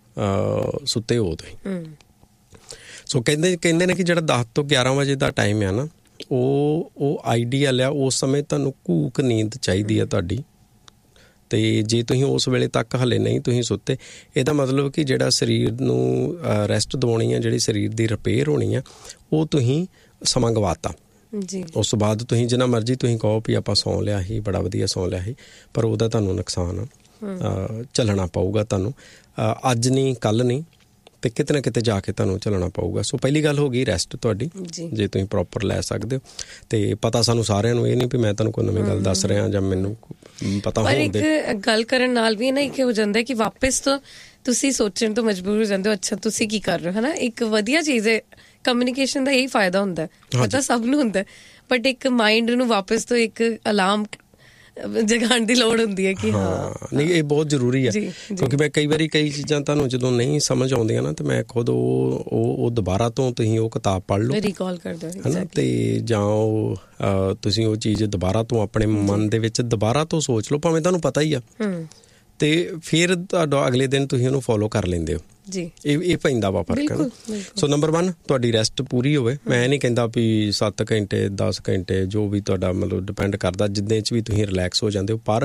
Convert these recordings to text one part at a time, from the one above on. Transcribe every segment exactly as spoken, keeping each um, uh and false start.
ਸੁੱਤੇ ਹੋ ਤੁਸੀਂ। ਸੋ ਕਹਿੰਦੇ ਕਹਿੰਦੇ ਨੇ ਕਿ ਜਿਹੜਾ ਦਸ ਤੋਂ ਗਿਆਰਾਂ ਵਜੇ ਦਾ ਟਾਈਮ ਆ ਨਾ, ਉਹ ਉਹ ਆਈਡੀਅਲ ਆ। ਉਸ ਸਮੇਂ ਤੁਹਾਨੂੰ ਘੂਕ ਨੀਂਦ ਚਾਹੀਦੀ ਆ ਤੁਹਾਡੀ। ਅਤੇ ਜੇ ਤੁਸੀਂ ਉਸ ਵੇਲੇ ਤੱਕ ਹਾਲੇ ਨਹੀਂ ਤੁਸੀਂ ਸੁੱਤੇ, ਇਹਦਾ ਮਤਲਬ ਕਿ ਜਿਹੜਾ ਸਰੀਰ ਨੂੰ ਰੈਸਟ ਦਿਵਾਉਣੀ ਆ, ਜਿਹੜੀ ਸਰੀਰ ਦੀ ਰਿਪੇਅਰ ਹੋਣੀ ਆ, ਉਹ ਤੁਸੀਂ ਸਮਾਂ ਗਵਾਤਾ ਜੀ। ਉਸ ਤੋਂ ਬਾਅਦ ਤੁਸੀਂ ਜਿੰਨਾ ਮਰਜ਼ੀ ਤੁਸੀਂ ਕਹੋ ਵੀ ਆਪਾਂ ਸੌਂ ਲਿਆ ਸੀ, ਬੜਾ ਵਧੀਆ ਸੌਂ ਲਿਆ ਸੀ, ਪਰ ਉਹਦਾ ਤੁਹਾਨੂੰ ਨੁਕਸਾਨ ਝੱਲਣਾ ਪਊਗਾ। ਤੁਹਾਨੂੰ ਅੱਜ ਨਹੀਂ, ਕੱਲ੍ਹ ਨਹੀਂ, ਅਤੇ ਕਿਤੇ ਨਾ ਕਿਤੇ ਜਾ ਕੇ ਤੁਹਾਨੂੰ ਚੱਲਣਾ ਪਊਗਾ। ਸੋ ਪਹਿਲੀ ਗੱਲ ਹੋ ਗਈ ਰੈਸਟ ਤੁਹਾਡੀ, ਜੇ ਤੁਸੀਂ ਪ੍ਰੋਪਰ ਲੈ ਸਕਦੇ ਹੋ। ਅਤੇ ਪਤਾ ਸਾਨੂੰ ਸਾਰਿਆਂ ਨੂੰ ਇਹ ਨਹੀਂ ਵੀ ਮੈਂ ਤੁਹਾਨੂੰ ਕੋਈ ਨਵੀਂ ਗੱਲ ਦੱਸ ਰਿਹਾ ਜਾਂ ਮੈਨੂੰ ਪਤਾ ਹੋਣ ਦੇ। ਇੱਕ ਗੱਲ ਕਰਨ ਨਾਲ ਵੀ ਨਾ ਇੱਕ ਹੋ ਜਾਂਦਾ ਕਿ ਵਾਪਸ ਤੋਂ ਤੁਸੀਂ ਸੋਚਣ ਤੋਂ ਮਜਬੂਰ ਹੋ ਜਾਂਦੇ ਹੋ, ਅੱਛਾ ਤੁਸੀਂ ਕੀ ਕਰ ਰਹੇ ਹੋ, ਹੈ ਨਾ। ਇੱਕ ਵਧੀਆ ਚੀਜ਼ ਹੈ, ਕਮਿਊਨੀਕੇਸ਼ਨ ਦਾ ਇਹੀ ਫਾਇਦਾ ਹੁੰਦਾ, ਪਤਾ ਸਭ ਨੂੰ ਹੁੰਦਾ, ਬਟ ਇੱਕ ਮਾਇੰਡ ਨੂੰ ਵਾਪਸ ਤੋਂ ਇੱਕ ਅਲਾਰਮ ਜਗਾਉਣ ਦੀ ਲੋੜ ਹੁੰਦੀ ਹੈ ਕਿ ਹਾਂ ਨਹੀਂ, ਇਹ ਬਹੁਤ ਜ਼ਰੂਰੀ ਹੈ। ਕਿਉਂਕਿ ਮੈਂ ਕਈ ਵਾਰੀ ਕਈ ਚੀਜ਼ਾਂ ਤੁਹਾਨੂੰ ਜਦੋਂ ਨਹੀਂ ਸਮਝ ਆਉਂਦੀਆਂ ਨਾ, ਤਾਂ ਮੈਂ ਖੁਦ ਉਹ ਉਹ ਦੁਬਾਰਾ ਤੋਂ ਤੁਸੀਂ ਉਹ ਕਿਤਾਬ ਪੜ੍ਹ ਲਓ, ਰੀਕਾਲ ਕਰ ਦਿਓ, ਹੈ ਨਾ। ਅਤੇ ਜਾਂ ਉਹ ਤੁਸੀਂ ਉਹ ਚੀਜ਼ ਦੁਬਾਰਾ ਤੋਂ ਆਪਣੇ ਮਨ ਦੇ ਵਿੱਚ ਦੁਬਾਰਾ ਤੋਂ ਸੋਚ ਲਓ, ਭਾਵੇਂ ਤੁਹਾਨੂੰ ਪਤਾ ਹੀ ਆ, ਅਤੇ ਫਿਰ ਤੁਹਾਡਾ ਅਗਲੇ ਦਿਨ ਤੁਸੀਂ ਉਹਨੂੰ ਫੋਲੋ ਕਰ ਲੈਂਦੇ ਹੋ ਜੀ। ਇਹ ਇਹ ਪੈਂਦਾ ਵਾ ਫਰਕ, ਹੈ ਨਾ। ਸੋ ਨੰਬਰ ਵਨ ਤੁਹਾਡੀ ਰੈਸਟ ਪੂਰੀ ਹੋਵੇ। ਮੈਂ ਨਹੀਂ ਕਹਿੰਦਾ ਵੀ ਸੱਤ ਘੰਟੇ ਦਸ ਘੰਟੇ ਜੋ ਵੀ ਤੁਹਾਡਾ ਮਤਲਬ ਡਿਪੈਂਡ ਕਰਦਾ, ਜਿੱਦਾਂ 'ਚ ਵੀ ਤੁਸੀਂ ਰਿਲੈਕਸ ਹੋ ਜਾਂਦੇ ਹੋ, ਪਰ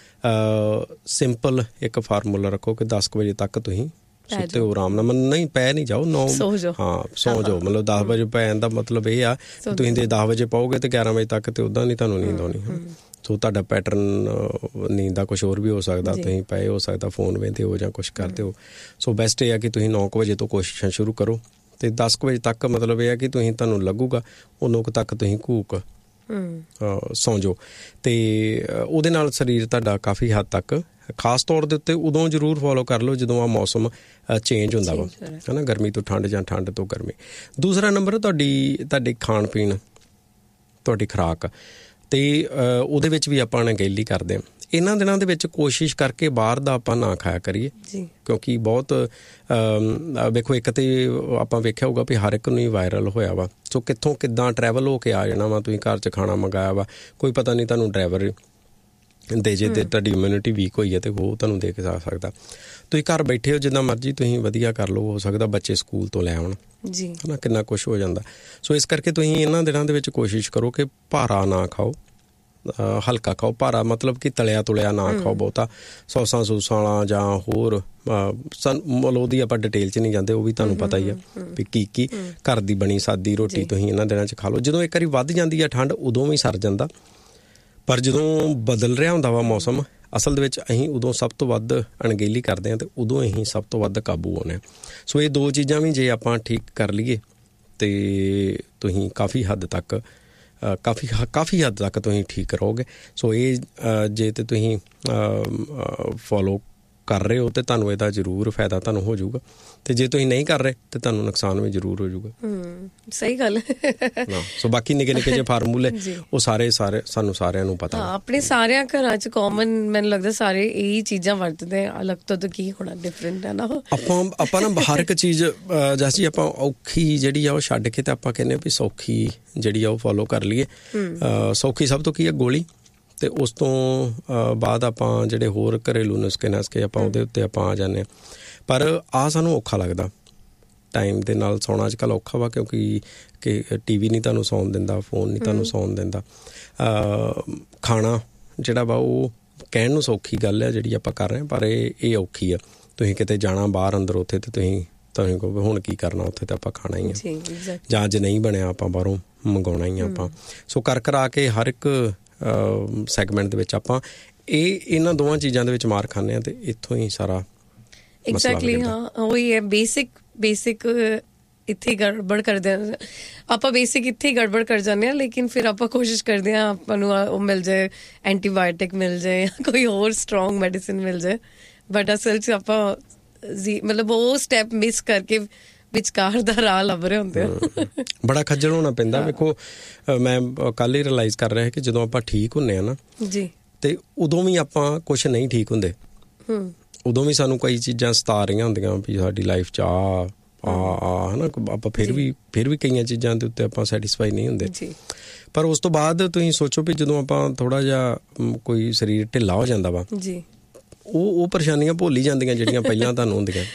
ਸਿੰਪਲ ਇੱਕ ਫਾਰਮੂਲਾ ਰੱਖੋ ਕਿ ਦਸ ਕੁ ਵਜੇ ਤੱਕ ਤੁਸੀਂ ਸੁੱਤੇ ਹੋ ਆਰਾਮ ਨਾਲ। ਮਤਲਬ ਨਹੀਂ ਪੈ ਨਹੀਂ ਜਾਓ, ਨੌ ਹਾਂ ਸੌ ਜਾਓ। ਮਤਲਬ ਦਸ ਵਜੇ ਪੈਣ ਦਾ ਮਤਲਬ ਇਹ ਆ ਤੁਸੀਂ ਜੇ ਦਸ ਵਜੇ ਪਾਓਗੇ ਅਤੇ ਗਿਆਰਾਂ ਵਜੇ ਤੱਕ ਤਾਂ ਉੱਦਾਂ ਨਹੀਂ ਤੁਹਾਨੂੰ ਨੀਂਦ ਆਉਣੀ। ਸੋ ਤੁਹਾਡਾ ਪੈਟਰਨ ਨੀਂਦ ਦਾ ਕੁਛ ਹੋਰ ਵੀ ਹੋ ਸਕਦਾ, ਤੁਸੀਂ ਪਏ ਹੋ ਸਕਦਾ ਫੋਨ ਵੇਖਦੇ ਹੋ ਜਾਂ ਕੁਛ ਕਰਦੇ ਹੋ। ਸੋ ਬੈਸਟ ਇਹ ਆ ਕਿ ਤੁਸੀਂ ਨੌ ਕੁ ਵਜੇ ਤੋਂ ਕੋਸ਼ਿਸ਼ਾਂ ਸ਼ੁਰੂ ਕਰੋ, ਅਤੇ ਦਸ ਕੁ ਵਜੇ ਤੱਕ ਮਤਲਬ ਇਹ ਆ ਕਿ ਤੁਸੀਂ ਤੁਹਾਨੂੰ ਲੱਗੂਗਾ ਉਦੋਂ ਕੁ ਤੱਕ ਤੁਸੀਂ ਘੂਕ ਸੌਂ ਜਾਓ। ਅਤੇ ਉਹਦੇ ਨਾਲ ਸਰੀਰ ਤੁਹਾਡਾ ਕਾਫੀ ਹੱਦ ਤੱਕ, ਖਾਸ ਤੌਰ ਦੇ ਉੱਤੇ ਉਦੋਂ ਜ਼ਰੂਰ ਫੋਲੋ ਕਰ ਲਓ ਜਦੋਂ ਆ ਮੌਸਮ ਚੇਂਜ ਹੁੰਦਾ ਵਾ, ਹੈ ਨਾ, ਗਰਮੀ ਤੋਂ ਠੰਡ ਜਾਂ ਠੰਡ ਤੋਂ ਗਰਮੀ। ਦੂਸਰਾ ਨੰਬਰ ਤੁਹਾਡੀ ਤੁਹਾਡੇ ਖਾਣ ਪੀਣ, ਤੁਹਾਡੀ ਖੁਰਾਕ, ਅਤੇ ਉਹਦੇ ਵਿੱਚ ਵੀ ਆਪਾਂ ਅਣਗਹਿਲੀ ਕਰਦੇ ਹਾਂ। ਇਹਨਾਂ ਦਿਨਾਂ ਦੇ ਵਿੱਚ ਕੋਸ਼ਿਸ਼ ਕਰਕੇ ਬਾਹਰ ਦਾ ਆਪਾਂ ਨਾ ਖਾਇਆ ਕਰੀਏ, ਕਿਉਂਕਿ ਬਹੁਤ ਵੇਖੋ, ਇੱਕ ਤਾਂ ਆਪਾਂ ਵੇਖਿਆ ਹੋਊਗਾ ਵੀ ਹਰ ਇੱਕ ਨੂੰ ਹੀ ਵਾਇਰਲ ਹੋਇਆ ਵਾ। ਸੋ ਕਿੱਥੋਂ ਕਿੱਦਾਂ ਟਰੈਵਲ ਹੋ ਕੇ ਆ ਜਾਣਾ ਵਾ, ਤੁਸੀਂ ਘਰ 'ਚ ਖਾਣਾ ਮੰਗਾਇਆ ਵਾ, ਕੋਈ ਪਤਾ ਨਹੀਂ ਤੁਹਾਨੂੰ ਡਰਾਈਵਰ ਦੇ ਜੇ ਤੁਹਾਡੀ ਇਮਿਊਨਿਟੀ ਵੀਕ ਹੋਈ ਹੈ ਅਤੇ ਉਹ ਤੁਹਾਨੂੰ ਦੇ ਕੇ ਜਾ ਸਕਦਾ। ਤੁਸੀਂ ਘਰ ਬੈਠੇ ਹੋ, ਜਿੱਦਾਂ ਮਰਜ਼ੀ ਤੁਸੀਂ ਵਧੀਆ ਕਰ ਲਓ, ਹੋ ਸਕਦਾ ਬੱਚੇ ਸਕੂਲ ਤੋਂ ਲੈ ਆਉਣ ਜੀ, ਹੈ ਨਾ, ਕਿੰਨਾ ਕੁਛ ਹੋ ਜਾਂਦਾ। ਸੋ ਇਸ ਕਰਕੇ ਤੁਸੀਂ ਇਹਨਾਂ ਦਿਨਾਂ ਦੇ ਵਿੱਚ ਕੋਸ਼ਿਸ਼ ਕਰੋ ਕਿ ਭਾਰਾ ਨਾ ਖਾਓ, ਹਲਕਾ ਖਾਓ। ਭਾਰਾ ਮਤਲਬ ਕਿ ਤਲਿਆ ਤੁਲਿਆ ਨਾ ਖਾਓ ਬਹੁਤਾ, ਸੌਸਾਂ ਸੂਸਾਂ ਵਾਲਾ ਜਾਂ ਹੋਰ ਸਨ ਮਤਲਬ ਉਹਦੀ ਆਪਾਂ ਡਿਟੇਲ 'ਚ ਨਹੀਂ ਜਾਂਦੇ, ਉਹ ਵੀ ਤੁਹਾਨੂੰ ਪਤਾ ਹੀ ਆ ਵੀ ਕੀ ਕੀ। ਘਰ ਦੀ ਬਣੀ ਸਾਦੀ ਰੋਟੀ ਤੁਸੀਂ ਇਹਨਾਂ ਦਿਨਾਂ 'ਚ ਖਾ ਲਓ। ਜਦੋਂ ਇੱਕ ਵਾਰੀ ਵੱਧ ਜਾਂਦੀ ਆ ਠੰਡ, ਉਦੋਂ ਵੀ ਸਰ ਜਾਂਦਾ, ਪਰ ਜਦੋਂ ਬਦਲ ਰਿਹਾ ਹੁੰਦਾ ਵਾ ਮੌਸਮ, ਅਸਲ ਦੇ ਵਿੱਚ ਅਸੀਂ ਉਦੋਂ ਸਭ ਤੋਂ ਵੱਧ ਅਣਗਹਿਲੀ ਕਰਦੇ ਹਾਂ ਅਤੇ ਉਦੋਂ ਅਸੀਂ ਸਭ ਤੋਂ ਵੱਧ ਕਾਬੂ ਆਉਂਦੇ ਹਾਂ। ਸੋ ਇਹ ਦੋ ਚੀਜ਼ਾਂ ਵੀ ਜੇ ਆਪਾਂ ਠੀਕ ਕਰ ਲਈਏ ਅਤੇ ਤੁਸੀਂ ਕਾਫੀ ਹੱਦ ਤੱਕ ਕਾਫੀ ਕਾਫੀ ਹੱਦ ਤੱਕ ਤੁਸੀਂ ਠੀਕ ਰਹੋਗੇ। ਸੋ ਇਹ ਜੇ ਤਾਂ ਤੁਸੀਂ ਫੋਲੋ ਕਰ ਰਹੇ ਹੋ ਤਾਂ ਤੁਹਾਨੂੰ ਇਹਦਾ ਜ਼ਰੂਰ ਫਾਇਦਾ ਤੁਹਾਨੂੰ ਹੋ ਜਾਊਗਾ, ਅਤੇ ਜੇ ਤੁਸੀਂ ਨਹੀਂ ਕਰ ਰਹੇ ਤਾਂ ਤੁਹਾਨੂੰ ਨੁਕਸਾਨ ਵੀ ਜ਼ਰੂਰ ਹੋ ਜਾਊਗਾ। ਸਹੀ ਗੱਲ। ਸੋ ਬਾਕੀ ਨਿੱਕੇ ਨਿੱਕੇ ਜਿਹੇ ਫਾਰਮੂਲੇ ਉਹ ਸਾਰੇ ਸਾਰੇ ਸਾਨੂੰ ਸਾਰਿਆਂ ਨੂੰ ਪਤਾ, ਆਪਣੇ ਸਾਰਿਆਂ ਘਰਾਂ 'ਚ ਕਾਮਨ, ਮੈਨੂੰ ਲੱਗਦਾ ਸਾਰੇ ਇਹੀ ਚੀਜ਼ਾਂ ਵਰਤਦੇ, ਅਲੱਗ ਤੋਂ ਤਾਂ ਕੀ ਹੋਣਾ, ਡਿਫਰੈਂਟ ਹੈ ਨਾ। ਆਪਾਂ ਆਪਾਂ ਨਾ ਹਰ ਇੱਕ ਚੀਜ਼ ਜੈਸੀ ਆਪਾਂ ਔਖੀ ਜਿਹੜੀ ਆ ਉਹ ਛੱਡ ਕੇ, ਤੇ ਆਪਾਂ ਕਹਿੰਦੇ ਵੀ ਸੌਖੀ ਜਿਹੜੀ ਆ ਉਹ ਫੋਲੋ ਕਰ ਲਈਏ। ਸੌਖੀ ਸਭ ਤੋਂ ਕੀ ਆ, ਗੋਲੀ, ਅਤੇ ਉਸ ਤੋਂ ਬਾਅਦ ਆਪਾਂ ਜਿਹੜੇ ਹੋਰ ਘਰੇਲੂ ਨੁਸਖੇ ਨਸਕੇ ਆਪਾਂ ਉਹਦੇ ਉੱਤੇ ਆਪਾਂ ਆ ਜਾਂਦੇ ਹਾਂ। ਪਰ ਆਹ ਸਾਨੂੰ ਔਖਾ ਲੱਗਦਾ, ਟਾਈਮ ਦੇ ਨਾਲ ਸੌਣਾ ਅੱਜ ਕੱਲ੍ਹ ਔਖਾ ਵਾ, ਕਿਉਂਕਿ ਕਿ ਟੀ ਵੀ ਨਹੀਂ ਤੁਹਾਨੂੰ ਸੌਣ ਦਿੰਦਾ, ਫੋਨ ਨਹੀਂ ਤੁਹਾਨੂੰ ਸੌਣ ਦਿੰਦਾ। ਖਾਣਾ ਜਿਹੜਾ ਵਾ ਉਹ ਕਹਿਣ ਨੂੰ ਸੌਖੀ ਗੱਲ ਹੈ ਜਿਹੜੀ ਆਪਾਂ ਕਰ ਰਹੇ ਹਾਂ, ਪਰ ਇਹ ਇਹ ਔਖੀ ਆ। ਤੁਸੀਂ ਕਿਤੇ ਜਾਣਾ ਬਾਹਰ ਅੰਦਰ, ਉੱਥੇ ਅਤੇ ਤੁਸੀਂ ਤੁਸੀਂ ਕਹੋ ਹੁਣ ਕੀ ਕਰਨਾ, ਉੱਥੇ ਤਾਂ ਆਪਾਂ ਖਾਣਾ ਹੀ ਆ, ਜਾਂ ਅੱਜ ਨਹੀਂ ਬਣਿਆ ਆਪਾਂ ਬਾਹਰੋਂ ਮੰਗਵਾਉਣਾ ਹੀ ਆ ਆਪਾਂ। ਸੋ ਕਰ ਕਰਾ ਕੇ ਹਰ ਇੱਕ ਸੈਗਮੈਂਟ ਦੇ ਵਿੱਚ ਆਪਾਂ ਇਹ ਇਹਨਾਂ ਦੋਵਾਂ ਚੀਜ਼ਾਂ ਦੇ ਵਿੱਚ ਮਾਰ ਖਾਂਦੇ ਹਾਂ, ਅਤੇ ਇੱਥੋਂ ਹੀ ਸਾਰਾ ਐਗਜ਼ੈਕਟਲੀ। ਹਾਂ ਉਹੀ ਹੈ, ਬੇਸਿਕ ਬੇਸਿਕ ਇੱਥੇ ਹੀ ਗੜਬੜ ਕਰਦੇ ਹਾਂ ਆਪਾਂ, ਬੇਸਿਕ ਇੱਥੇ ਹੀ ਗੜਬੜ ਕਰ ਜਾਂਦੇ ਹਾਂ। ਲੇਕਿਨ ਫਿਰ ਆਪਾਂ ਕੋਸ਼ਿਸ਼ ਕਰਦੇ ਹਾਂ ਆਪਾਂ ਨੂੰ ਉਹ ਮਿਲ ਜਾਏ, ਐਂਟੀਬਾਇਓਟਿਕ ਮਿਲ ਜਾਏ, ਕੋਈ ਹੋਰ ਸਟਰੋਂਗ ਮੈਡੀਸਿਨ ਮਿਲ ਜਾਏ, ਬਟ ਅਸਲ 'ਚ ਆਪਾਂ ਜੀ ਮਤਲਬ ਉਹ ਸਟੈਪ ਮਿਸ ਕਰਕੇ ਵਿਚਕਾਰ ਦਾ ਰਾਹ ਲੱਭ ਰਹੇ ਹੁੰਦੇ ਆ। ਬੜਾ ਖੱਜਲ ਹੋਣਾ ਪੈਂਦਾ। ਵੇਖੋ ਮੈਂ ਕੱਲ੍ਹ ਹੀ ਰਿਲਾਈਜ਼ ਕਰ ਰਿਹਾ ਕਿ ਜਦੋਂ ਆਪਾਂ ਠੀਕ ਹੁੰਦੇ ਹਾਂ ਨਾ ਜੀ, ਅਤੇ ਉਦੋਂ ਵੀ ਆਪਾਂ ਕੁਛ ਨਹੀਂ ਠੀਕ ਹੁੰਦੇ, ਉਦੋਂ ਵੀ ਸਾਨੂੰ ਕਈ ਚੀਜ਼ਾਂ ਸਤਾ ਰਹੀਆਂ ਹੁੰਦੀਆਂ ਵੀ ਸਾਡੀ ਲਾਈਫ 'ਚ ਆ ਆ ਹੈ ਨਾ, ਆਪਾਂ ਫਿਰ ਵੀ ਫਿਰ ਵੀ ਕਈਆਂ ਚੀਜ਼ਾਂ ਦੇ ਉੱਤੇ ਆਪਾਂ ਸੈਟਿਸਫਾਈ ਨਹੀਂ ਹੁੰਦੇ। ਪਰ ਉਸ ਤੋਂ ਬਾਅਦ ਤੁਸੀਂ ਸੋਚੋ ਵੀ ਜਦੋਂ ਆਪਾਂ ਥੋੜ੍ਹਾ ਜਿਹਾ ਕੋਈ ਸਰੀਰ ਢਿੱਲਾ ਹੋ ਜਾਂਦਾ ਵਾ ਜੀ, ਉਹ ਉਹ ਪਰੇਸ਼ਾਨੀਆਂ ਭੁੱਲ ਹੀ ਜਾਂਦੀਆਂ ਜਿਹੜੀਆਂ ਪਹਿਲਾਂ ਤੁਹਾਨੂੰ ਹੁੰਦੀਆਂ।